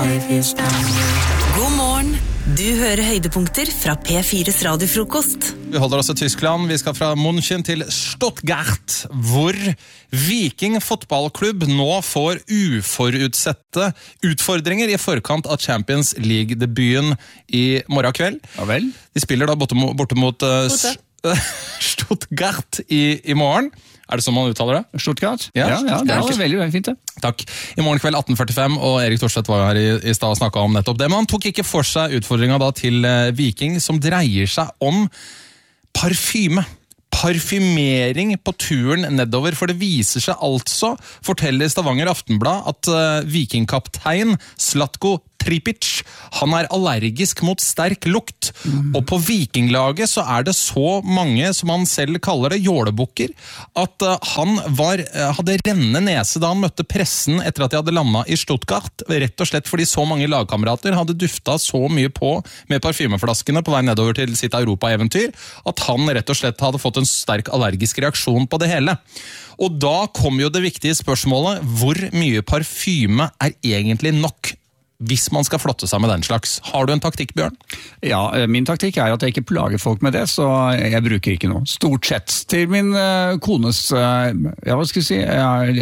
God morgen, du hører høydepunkter fra P4's radiofrokost. Vi holder oss i Tyskland, vi skal fra München til Stuttgart, hvor Viking fotballklubb nå får uforutsette utfordringer i forkant av Champions League-debuten i morgen kveld. Ja vel. De spiller da borte mot Stuttgart i morgen. Er det sånn man uttaler det? Stuttgart? Ja, det er veldig fint det. Takk. I morgen kveld 18:45, og Erik Thorstvedt var jo her i sted og snakket om nettopp det, men han tok ikke for seg utfordringen da til Viking, som dreier seg om parfyme. Parfymering på turen nedover, for det viser seg altså, forteller Stavanger Aftenblad, at vikingkaptein Zlatko Tripic, han er allergisk mot sterk lukt. Og på vikinglaget så er det så mange, som han selv kaller det, jålebukker, at han hadde rennende nese da han møtte pressen etter at de hadde landet i Stuttgart, rett og slett fordi så mange lagkamerater hadde duftet så mye på med parfymeflaskene på vei nedover til sitt Europa-eventyr, at han rett og slett hadde fått en sterk allergisk reaksjon på det hele. Og da kom jo det viktige spørsmålet, hvor mye parfyme er egentlig nok hvis man skal flotte seg med den slags? Har du en taktikk, Bjørn? Ja, min taktikk er at jeg ikke plager folk med det, så jeg bruker ikke noe. Stort sett. Til min kones, ja, hva skal jeg si,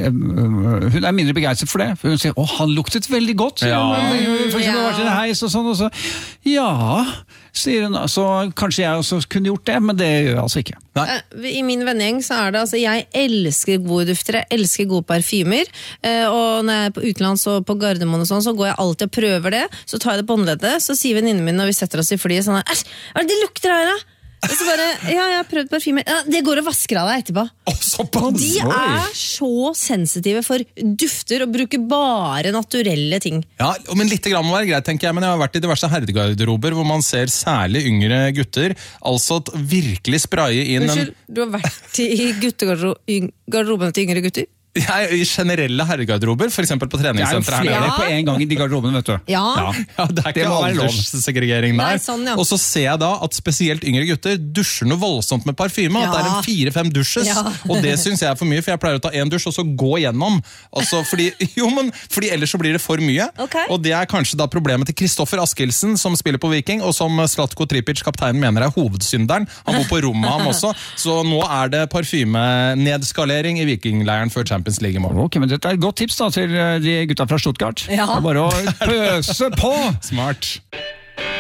hun er mindre begeistret for det. For hun sier, han luktet veldig godt. Ja. For eksempel var til en heis og sånn, og så, ja, sier hun, så kanskje jeg også kunne gjort det, men det gjør jeg altså ikke. Nei. I min vennegjeng så er det, altså jeg elsker gode dufter, jeg elsker gode parfymer, og når jeg er på utenlands og på Gardermoen og sånn, så går jeg alltid og prøver det, så tar jeg det på håndleddet, så sier venninnen min når vi setter oss i flyet sånn, æsj, hva er det lukter her da? Og så bare, ja, jeg har prøvd parfymer, ja, det går og vasker av deg etterpå. De er så sensitive for dufter og bruker bare naturelle ting. Ja, men litt grann må være greit, tenker jeg, men jeg har vært i diverse herregarderober hvor man ser særlig yngre gutter, altså virkelig spraye inn Unnskyld, du har vært i guttegarderoben til yngre gutter? I generelle herregarderober, for eksempel på treningssenteret her Det er jo nede. flere på en gang i de garderobene, vet du. Ja. Ja, det er ikke må være lov. alderssegregering der. Nei, sånn, ja. Og så ser jeg da at spesielt yngre gutter dusjer noe voldsomt med parfyme, at det er en 4-5 dusjes, Ja. og det synes jeg er for mye, for jeg pleier å ta en dusj og så gå gjennom. Altså, fordi ellers så blir det for mye, Ok. og det er kanskje da problemet til Kristoffer Askildsen, som spiller på Viking, og som Zlatko Tripic, kapteinen, mener er hovedsynderen. Han bor på rommet ham også, så nå er det parfymenedskalering i vikingleiren før Champions League i morgen. Ok, men dette er et godt tips da til de gutta fra Stuttgart. Ja. Det er bare å pøse på! Smart.